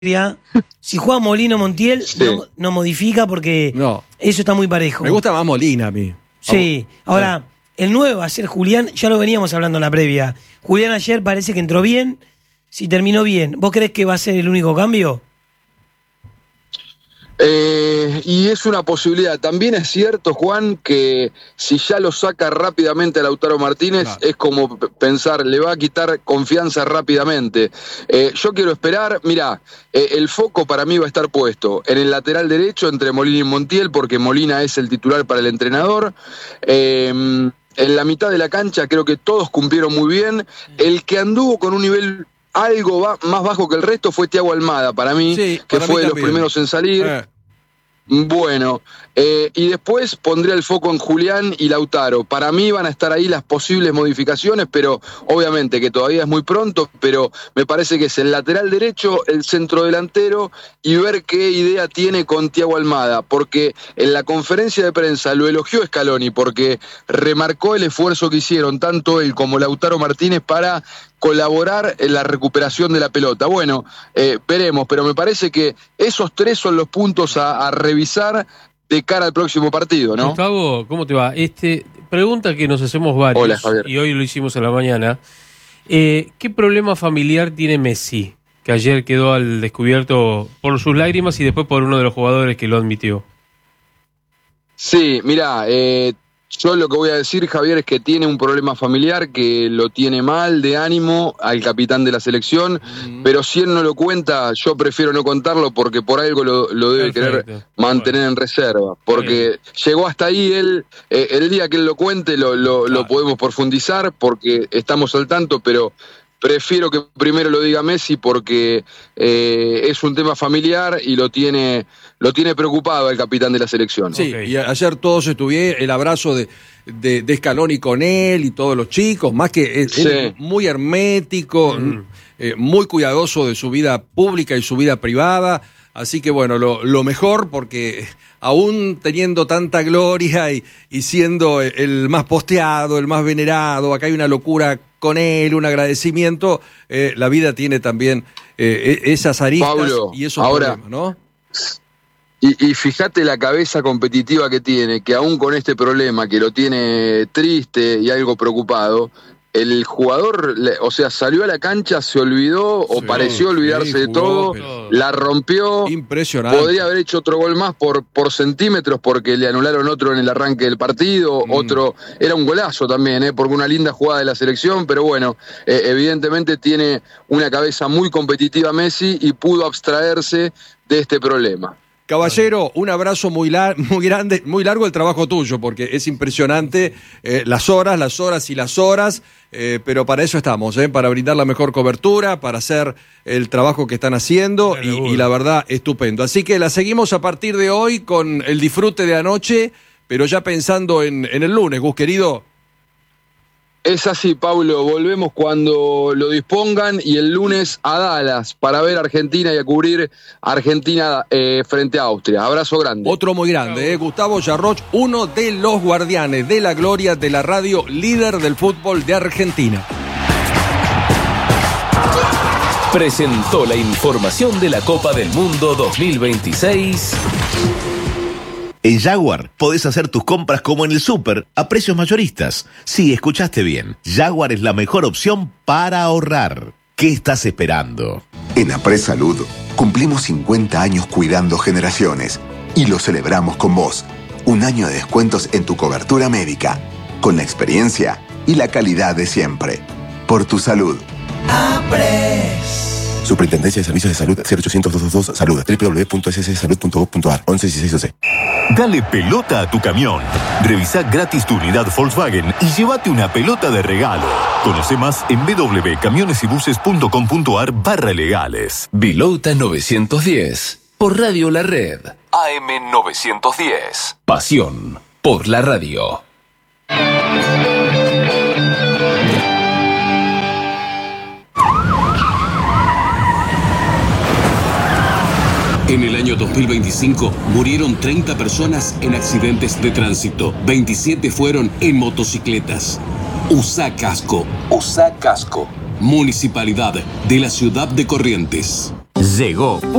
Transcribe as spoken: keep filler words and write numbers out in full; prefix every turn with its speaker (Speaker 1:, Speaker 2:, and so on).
Speaker 1: Si juega Molina o Montiel, sí. no, no modifica porque no. Eso está muy parejo.
Speaker 2: Me gusta más Molina a mí.
Speaker 1: Sí, ahora, sí. El nueve va a ser Julián, ya lo veníamos hablando en la previa. Julián ayer parece que entró bien, si terminó bien. ¿Vos creés que va a ser el único cambio?
Speaker 3: Eh, y es una posibilidad. También es cierto, Juan, que si ya lo saca rápidamente a Lautaro Martínez, claro. Es como pensar, le va a quitar confianza rápidamente. Eh, yo quiero esperar, mirá, eh, el foco para mí va a estar puesto en el lateral derecho entre Molina y Montiel, porque Molina es el titular para el entrenador. Eh, en la mitad de la cancha creo que todos cumplieron muy bien. El que anduvo con un nivel algo va, más bajo que el resto fue Thiago Almada, para mí, sí, que para fue mí de los primeros en salir. Eh. Bueno, eh, y después pondría el foco en Julián y Lautaro. Para mí van a estar ahí las posibles modificaciones, pero obviamente que todavía es muy pronto, pero me parece que es el lateral derecho, el centro delantero y ver qué idea tiene con Thiago Almada, porque en la conferencia de prensa lo elogió Scaloni, porque remarcó el esfuerzo que hicieron tanto él como Lautaro Martínez para colaborar en la recuperación de la pelota. Bueno, eh, veremos, pero me parece que esos tres son los puntos a, a revisar de cara al próximo partido, ¿no?
Speaker 4: Gustavo, ¿cómo te va? Este, pregunta que nos hacemos varios.
Speaker 3: Hola, Javier.
Speaker 4: Y hoy lo hicimos en la mañana. Eh, ¿Qué problema familiar tiene Messi? Que ayer quedó al descubierto por sus lágrimas y después por uno de los jugadores que lo admitió.
Speaker 3: Sí, mirá, eh, yo lo que voy a decir, Javier, es que tiene un problema familiar, que lo tiene mal de ánimo al capitán de la selección, mm. pero si él no lo cuenta, yo prefiero no contarlo porque por algo lo, lo debe Perfecto. querer mantener bueno. en reserva, porque sí. llegó hasta ahí él, eh, el día que él lo cuente lo, lo, claro. lo podemos profundizar porque estamos al tanto, pero prefiero que primero lo diga Messi porque eh, es un tema familiar y lo tiene, lo tiene preocupado el capitán de la selección.
Speaker 2: Sí, okay. Y ayer todos estuvieron, el abrazo de, de, de Scaloni con él y todos los chicos, más que es, sí. es muy hermético, mm. eh, muy cuidadoso de su vida pública y su vida privada. Así que bueno, lo, lo mejor, porque aún teniendo tanta gloria y, y siendo el más posteado, el más venerado, acá hay una locura con él, un agradecimiento, eh, la vida tiene también eh, esas aristas
Speaker 3: Pablo,
Speaker 2: y esos
Speaker 3: ahora,
Speaker 2: problemas, ¿no?
Speaker 3: Y, y fíjate la cabeza competitiva que tiene, que aún con este problema, que lo tiene triste y algo preocupado, el jugador, o sea, salió a la cancha, se olvidó o sí, pareció olvidarse sí, de todo, pero... la rompió.
Speaker 2: Impresionante.
Speaker 3: Podría haber hecho otro gol más por, por centímetros porque le anularon otro en el arranque del partido, mm. otro, era un golazo también, ¿eh? Porque una linda jugada de la selección, pero bueno, eh, evidentemente tiene una cabeza muy competitiva Messi y pudo abstraerse de este problema.
Speaker 2: Caballero, un abrazo muy, lar- muy grande, muy largo el trabajo tuyo, porque es impresionante eh, las horas, las horas y las horas, eh, pero para eso estamos, eh, para brindar la mejor cobertura, para hacer el trabajo que están haciendo y, y la verdad, estupendo. Así que la seguimos a partir de hoy con el disfrute de anoche, pero ya pensando en, en el lunes, Gus, querido.
Speaker 3: Es así, Pablo, volvemos cuando lo dispongan y el lunes a Dallas para ver a Argentina y a cubrir a Argentina eh, frente a Austria. Abrazo grande.
Speaker 2: Otro muy grande, eh, Gustavo Yarroch, uno de los guardianes de la gloria de la radio, líder del fútbol de Argentina.
Speaker 5: Presentó la información de la Copa del Mundo dos mil veintiséis...
Speaker 6: En Jaguar podés hacer tus compras como en el súper, a precios mayoristas. Sí, escuchaste bien. Jaguar es la mejor opción para ahorrar. ¿Qué estás esperando?
Speaker 7: En Apres Salud cumplimos cincuenta años cuidando generaciones y lo celebramos con vos. Un año de descuentos en tu cobertura médica, con la experiencia y la calidad de siempre. Por tu salud.
Speaker 8: Apres.
Speaker 9: Superintendencia de Servicios de Salud cero ochocientos, doscientos veintidós Salud, doble u doble u doble u punto s s salud punto gov punto a r, once dieciséis doce.
Speaker 10: Dale pelota a tu camión. Revisa gratis tu unidad Volkswagen y llévate una pelota de regalo. Conoce más en w w w punto camiones y buses punto com punto a r barra legales.
Speaker 5: Vilota novecientos diez, por Radio La Red. A M novecientos diez. Pasión por la radio.
Speaker 11: En el año dos mil veinticinco murieron treinta personas en accidentes de tránsito. veintisiete fueron en motocicletas. Usa casco. Usa casco. Municipalidad de la Ciudad de Corrientes.
Speaker 10: Llegó